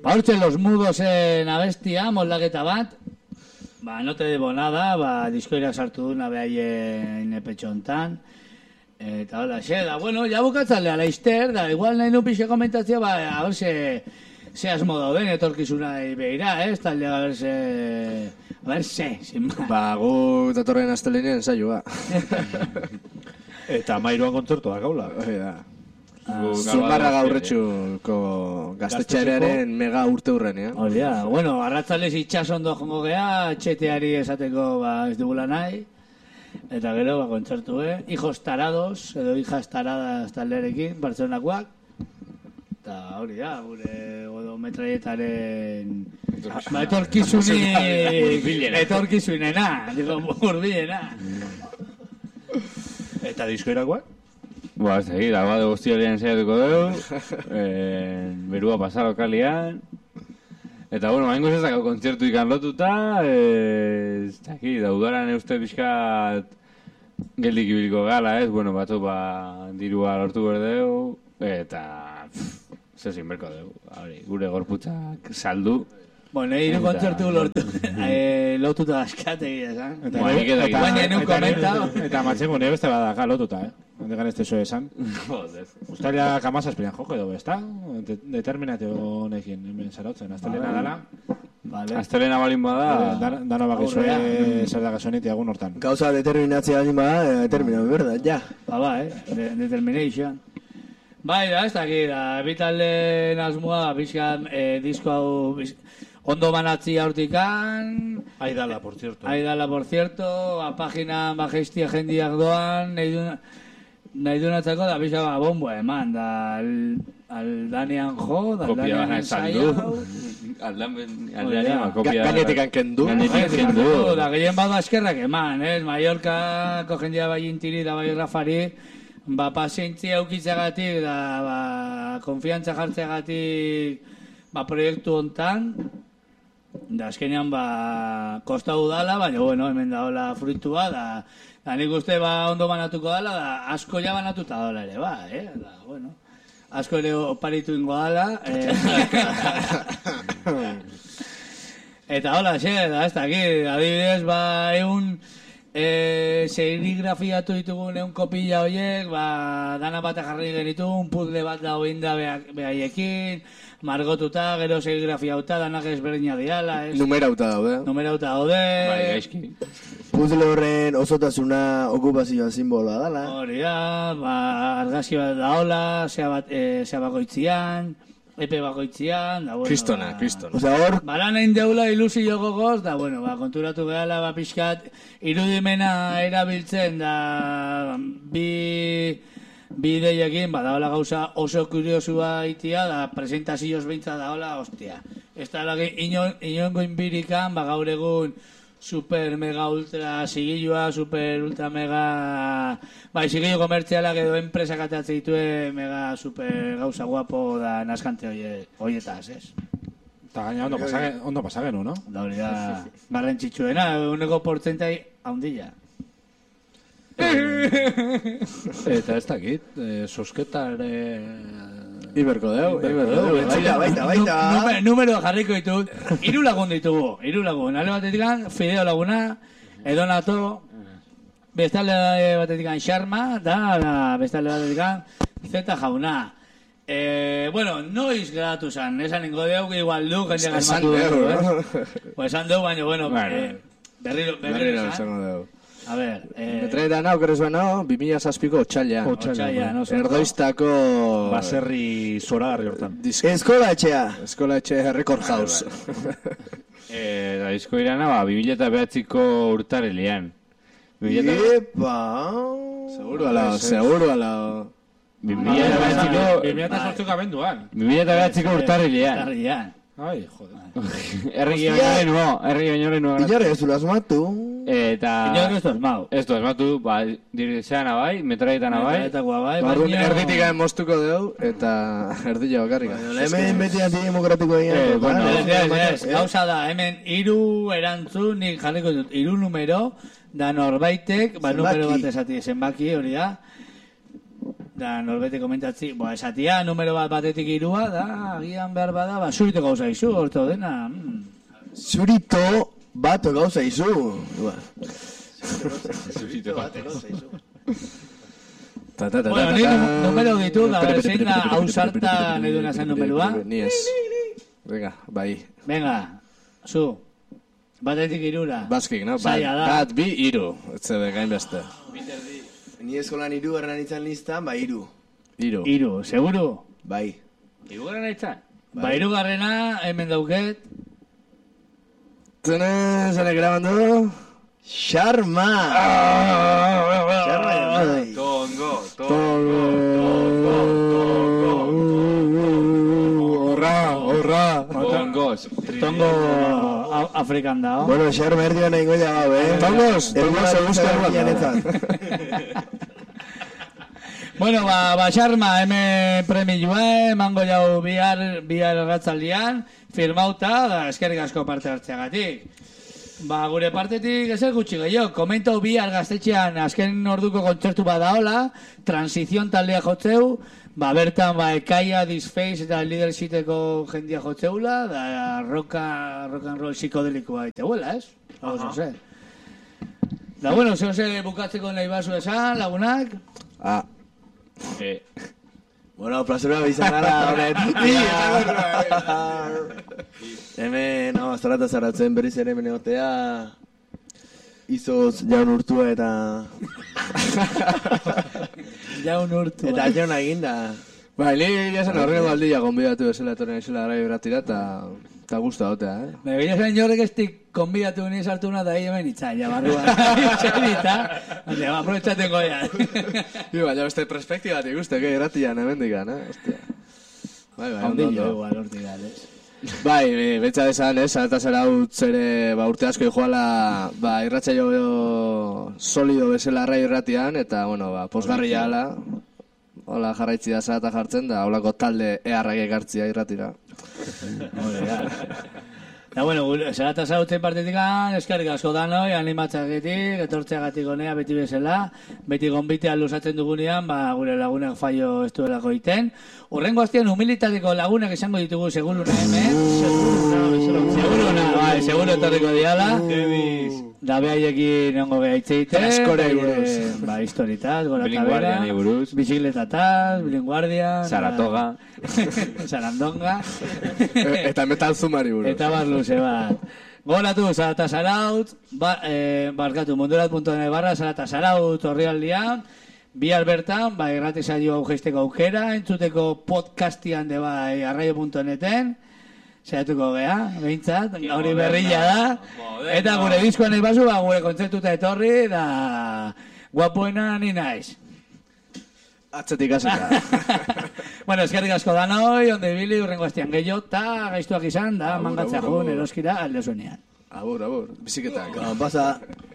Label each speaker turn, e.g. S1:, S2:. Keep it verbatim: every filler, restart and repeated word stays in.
S1: Ba, hortzen los mudos en abestia, moldaketa bat. Ba, no te debo nada, ba, diskoira sartu duna behaien epetxo hontan. Eta hola, xe, da, bueno, ya bukatzalea laizter, da, igual nahi nupixe komentatzea, ba, a ver se, se asmo dauden, etorkizuna behira, eh, talde, a ver se, a ver se, sin más.
S2: Ba, gu datorren astelenean saioa.
S3: Eta mairuan kontzertua gaula.
S2: Hori da. Zumarra gaurretxuko gaztetxarearen mega urte hurrenean.
S1: Hori da, bueno, arratzalez itxasondo jongo geha, txeteari esateko, ba, ez dugula nahi. Eta gero, ba, kontzertu, eh? Hijos tarados, edo hijas taradas talderekin, Bartzelonakoak. Eta hori da, gure godo metraietaren... Ba, etorkizunik... Etorkizunena, digo, urbilena.
S3: Eta diskoirakoak?
S4: Ba, ez egin, dagoa de guztialean zeiatuko dugu, eh, berua pasar lokalian, eta, bueno, maengo zezako kontzertu ikan lotuta, eh, ez dakit, daudaran euste pixkat geldik ibiliko gala, ez, bueno, batu ba dirua lortu berdeu, eta, pff, zezin berko dugu, hori, gure gorputzak saldu.
S1: Bueno, hiru kontzertu lortu, eh, lotuta askate egia, esan.
S4: Eta baina
S1: enun komentau.
S3: Eta matxengo nire beste badaka lotuta, eh? Ondegan ez teso esan.
S4: Joder.
S3: Uztaila kamasa espiran joko edo, ezta? Determinate honekin, hemen zarautzen. Aztelena dala.
S1: Vale.
S4: Aztelena balin bada...
S3: Dano bakizue zer da gasoniti agun hortan.
S2: Gauza determinatzea balin bada, determinatu, berda, ja.
S1: Ba, ba, eh? De determination. Bai, da, ez dakit, da, bitalde nazmoa, bizkan, eh, disko hau... Ondo banatzi aurtikan...
S3: Aidala, por cierto.
S1: Aidala, por cierto. A página bajeistia jendiak doan. Nahi dunatzako da bisa ba bomboa eman. Da aldanean jo, da aldanean ensaio.
S4: Aldanean kopia...
S2: Ganetik kendu.
S4: Ganetik kendu.
S1: Da gehien badu askerrak eman, eh? Mallorcako jendia bai intiri da bai Rafari. Ba pazientzia eukitzagatik, da ba konfiantza jartzeagatik ba proiektu hontan. Da, azkenean, ba, kostau dala, baina, bueno, hemen da hola fruitua, da, da nik uste, ba, ondo banatuko dala, da, asko ja banatuta dala ere, ba, eh, da, bueno, asko ere oparitu ingo dala, eh, eta hola, xe, da, ez da, aquí, adibidez, ba, egun, eh, serigrafiatu ditugun egun kopilla horiek, ba, dana bat jarri genitun, puzzle bat da hoin da behaiekin, margotuta, gero serigrafiauta, danak ezberdina diala, ez?
S2: Numerauta daude.
S1: Numerauta daude.
S4: Bai, gaizki.
S2: Puzzle horren osotasuna okupazioa simboloa dala.
S1: Hori da, ba, argazki bat daola, zea bat, e, zea bakoitzian, epe bakoitzian, da, bueno,
S2: kristona,
S1: ba,
S2: kristona. Osea, hor...
S1: Balan egin deula ilusio gogoz, da, bueno, ba, konturatu gehala, ba, pixkat, irudimena erabiltzen, da, bi... bideiekin, ba, daola gauza oso kuriosua itia, da, presentazioz beintza daola, ostia. Ez da, lage, inoengo inbirikan, ba, gaur egun, super, mega, ultra, sigilua, super, ultra, mega, ba, sigillo komertzialak edo enpresak atatzen ditue, mega, super, gauza guapo, da, naskante hoietaz, ez?
S3: Eta gaina ondo pasagen, ondo pasagen, no?
S1: Da, hori da, garrantzitsuena, uneko portzentai haundilla.
S3: Eta ez dakit, eh, sosketare...
S2: Iberko deu, iberko deu, baita, baita, baita.
S1: Número, número jarriko ditut, hiru lagun ditugu, hiru lagun. Ale batetik, Fideo laguna, Edonato, bestalde batetik, Xarma, da, bestalde batetik, Zeta jauna. Eh, bueno, noiz grabatu zan, esan ingo deu, igual du, jendeak asmatu deu, eh? Pues esan deu, baina, bueno, eh, berriro, berriro esan. A ver, eh...
S2: Metraetan hau, kerrezuan hau, bi mila zazpiko otxailean.
S1: Otxailean, no?
S2: Erdoiztako...
S3: Baserri zoragarri hortan.
S2: Eskola etxea. Eskola etxea Record House.
S4: Eh, da disko irana, ba, bi mila behatziko urtarelean.
S2: Epa! Seguro alao, seguro alao.
S4: bi mila behatziko...
S3: bi mila zortziko abenduan.
S4: bi mila behatziko urtarelean.
S1: Urtarelean.
S3: Ai, joder.
S4: Herri gionoren nuo, herri gionoren nuo.
S2: Inorre ez du asmatu.
S4: Eta...
S1: Inorre ez du asmatu.
S4: Ez du asmatu, ba, dirizean abai, metraetan abai.
S1: Metraetakoa bai,
S2: baina... Erditik gaen mostuko deu, eta erdila bakarrik. Hemen beti antidemokratiko egin.
S1: Bueno, gauza da, hemen hiru erantzun, nik jarriko dut, hiru numero, da norbaitek, ba, numero bat esati, zenbaki, hori da. da norbete komentatzi, bo, esatia, numero bat batetik irua, da, agian behar bada, ba, zurito gauza izu, orto dena. Mm.
S2: Zurito bat gauza izu.
S4: Zurito bat
S2: gauza izu.
S1: Bueno, ni numero ditu, da, zein da, hau sarta nahi duena zen numeroa.
S2: Ni ez. Venga, bai.
S1: Venga, zu. Batetik irura.
S2: Baskik, no? Bat, bi, iru. Etzebe, gain beste.
S5: Ni eskolan iru garran itzan listan, ba iru.
S2: Iru.
S1: Iru, seguru?
S5: Bai.
S1: Iru garrana itzan? Ba, iru garrena, hemen dauket.
S2: Zene, zene grabando.
S5: Sharma! Sharma bai.
S4: Tongo,
S2: tongo, tongo, horra, horra.
S4: Tongos.
S1: Tongo afrikan dao.
S5: Bueno, Sharma erdi gana ingo llegau, eh?
S2: Tongos, tongos se busca
S1: Bueno, ba, ba Sharma, hemen premioa, emango jau bihar, bihar erratzaldian, firmauta, da, eskerrik asko parte hartzeagatik. Ba, gure partetik ezer gutxi gehiago. Komento bihar gaztetxean azken orduko kontzertu badaola, transizion taldea jotzeu, ba, bertan, ba, Ekaia, Disface eta Leadershipeko jendia jotzeula, da, roka, rock and roll psikodelikoa iteuela, ez? Hau ze. Da, bueno, zeo ze bukatzeko nahi basu esan, lagunak?
S2: Ah.
S4: Eh.
S5: Bueno, plazera bizan gara, honet. Hemen, no, zarata zaratzen berriz ere hemen egotea. Izoz jaun urtua eta...
S1: jaun urtua.
S5: Eta jaun eginda.
S2: Ba, ni jasen horrego aldia gonbidatu bezala etorren izela gara irratira eta... Eta guztu dautea, eh?
S1: Me gila zen jorrek estik konbidatu ni sartuna da hemen itzan, ja barruan. Itzan eta... Onde, ba, aprobetxaten goia.
S2: Iba, ja beste perspektibatik uste, que irratian hemen dikan, eh? Ostia. Bai, bai, ondo,
S1: ondo.
S2: igual,
S1: hortik gales.
S2: Bai, betxa desan, eh? Salata zera utzere, ba, urte asko joala, ba, irratzaio solido bezala arrai irratian, eta, bueno, ba, posgarri jala. Hola, jarraitzi da zarata jartzen, da, holako talde eharrake hartzia irratira.
S1: Hore, ja. Da, bueno, zarata zautzen partetikan, eskerrik asko danoi, animatzagetik, etortzeagatik honea beti bezala, beti gonbitea luzatzen dugunean, ba, gure lagunak fallo ez duelako iten. Horrengo aztean humilitateko lagunak esango ditugu seguruna hemen. Seguruna, seguruna, bai, seguro etorriko diala. Da behaiekin ongo behaitzeite.
S2: Askore buruz.
S1: Ba, historitaz, gora
S4: Bilinguardian
S1: tabera.
S4: buruz.
S1: Bizikletataz, bilinguardian.
S4: Saratoga.
S1: Sarandonga.
S2: Eta metal zumari buruz.
S1: Eta bar luze bat. Goratu, Zarata Zaraut, ba, eh, barkatu, mundurat punto net barra, Zarata Zaraut horrialdian, bi albertan, ba, irratizaio augeizteko aukera, entzuteko podcastian de bai, arraio punto neten, zeratuko gea, behintzat, hori berrilla da, eta gure diskoan nahi basu, ba, gure kontzertuta etorri, da, guapoena ni naiz.
S2: Atzetik aseka.
S1: Bueno, eskerrik asko danoi, onde ibili, urrengo astean gehiago, eta gaiztuak izan, da, mangatzea jun, eroskira, alde zuenean.
S2: Abur, abur, biziketak.
S5: Pasa...